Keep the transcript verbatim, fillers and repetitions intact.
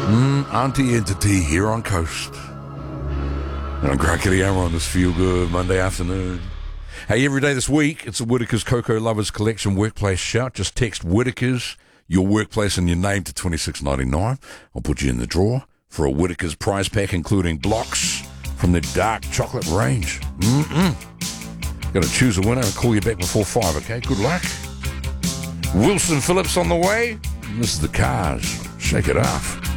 Mm, Auntie Entity here on Coast. And I'm Crackety Hammer on this Feel Good Monday afternoon. Hey, every day this week, it's a Whittaker's Cocoa Lovers Collection Workplace Shout. Just text Whittaker's, your workplace and your name to twenty-six ninety-nine. I'll put you in the draw for a Whittaker's prize pack, including blocks from the dark chocolate range. Mm-mm. Got to choose a winner and call you back before five, okay? Good luck. Wilson Phillips on the way. This is the Cars. Shake it off.